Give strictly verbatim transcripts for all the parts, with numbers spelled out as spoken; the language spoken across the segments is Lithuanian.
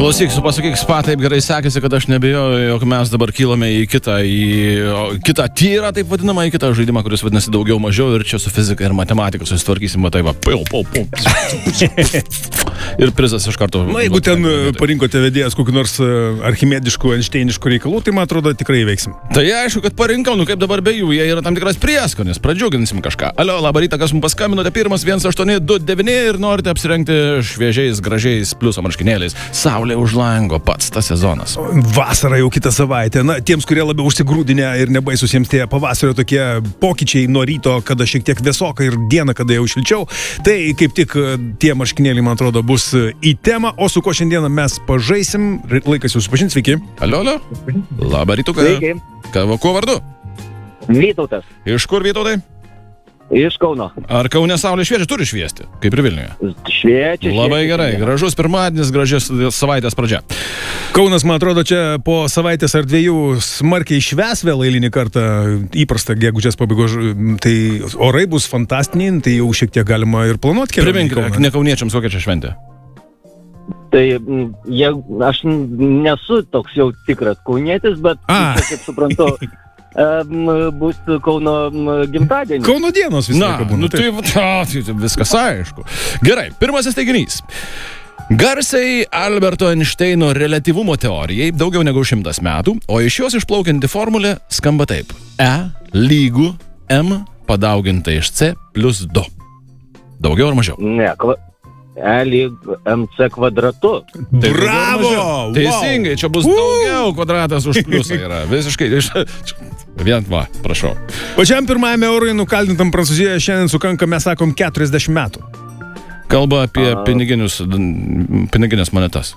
Klausyk, su pasakyk spa taip gerai sekėsi, kad aš nebejoju, jog mes dabar kylame į kitą, į kitą tyrą, taip vadinamą, į kitą žaidimą, kuris vadinasi daugiau mažiau ir čia su fizika ir matematika susitvarkysim, tai va, pau, pau, pau. Ir prizas iš karto. Na, jeigu ten parinkote vedėjas kokių nors archimediškų, einšteininiškų reikalų, tai man atrodo tikrai veiksim. Tai aišku, kad parinkau, nu kaip dabar be jų, jie yra tam tikras prieskonis, pradžiuginsim kažką. Alio, labą rytą, kas mums paskambinote, pirmas vienas aštuoni du devyni ir norite apsirengti šviežiais, gražiais pliuso marškinėliais. Saulė už lango, pats tas sezonas. Vasara jau kitą savaitę. Na, tiems, kurie labiau užsigrūdinę ir nebaisus jiems tie pavasario tokie pokyčiai nuo ryto, kada šiek tiek vėsoka ir dieną, kada jau šilčiau, tai kaip tik tie marškinėliai, man atrodo, bus į temą. O su ko šiandieną mes pažaisim, laikas jūs supažinti, sveiki. Alio, alio. Labą rytą, ką? Sveiki. Ką, kuo vardu? Vytautas. Iš kur, Vytautai? Iš Kauno. Ar Kaune saulė šviečia? Turi šviesti, kaip ir Vilniuje. Šviečia. Labai šviečia, gerai, šviečia. gražus pirmadienis, gražios savaitės pradžia. Kaunas, man atrodo, čia po savaitės ar dviejų smarkiai švęs vėl eilinį kartą, įprasta gegužės pabaigos, tai orai bus fantastiniai, tai jau šiek tiek galima ir planuoti kelią. Primink, ne kauniečiams kokia čia šventė? Tai jie, aš nesu toks jau tikras kaunietis, bet, A. kaip suprantu, em, bus Kauno gimtadienis. Kauno dienos vis Na, tiek būna. nu tai, ta, tai viskas aišku. Gerai, pirmasis teiginys. Garsiai Alberto Einšteino reliatyvumo teorijai daugiau negu šimtas metų, o iš jos išplaukianti formulė skamba taip. E lygu M padauginta iš C plus du. Daugiau ar mažiau? Ne, kva... E lyg M C kvadratu. Tai Bravo! daugiau ar mažiau? Wow! Teisingai, čia bus daugiau kvadratas už pliusą yra. Visiškai. Vien, va, prašau. Pačiam pirmajame eurui nukaldintam Prancūzijoje šiandien sukanka, mes sakom, keturiasdešimt metų. Kalba apie A. piniginius, piniginės monetas.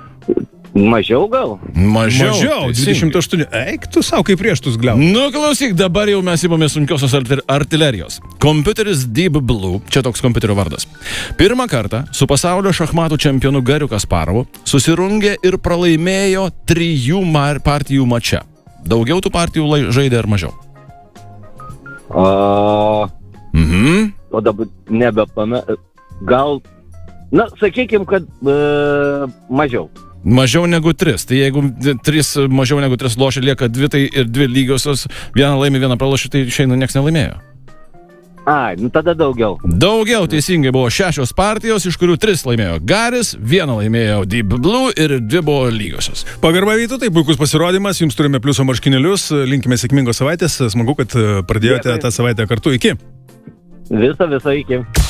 Mažiau gal? Mažiau. Mažiau, teisingai. dvidešimt aštuoni. Eik, tu savo kaip prieštus gliau. Nu, klausyk, dabar jau mes įmame sunkiosios artil artilerijos. Kompiuteris Deep Blue, čia toks kompiuterio vardas. Pirmą kartą su pasaulio šachmatų čempionu Gariu Kasparovu susirungė ir pralaimėjo trijų partijų mače. Daugiau tų partijų lai, žaidė ar mažiau? O, Mhm. o dabar nebepame... Gal... Na, sakykim, kad e, mažiau. Mažiau negu tris. Tai jeigu tris mažiau negu tris lošia, lieka dvi, tai ir dvi lygiosios, vieną laimė, vieną pralošia, tai išeina nieks nelaimėjo. Ai, nu tada daugiau. Daugiau, teisingai, buvo šešios partijos, iš kurių tris laimėjo Garis, vieną laimėjo Deep Blue ir dvi buvo lygiosios. Pagarba Vytautai, puikus pasirodymas, jums turime pliuso marškinėlius, linkime sėkmingos savaitės, smagu, kad pradėjote Dėkui. tą savaitę kartu, iki. Visą, visą iki.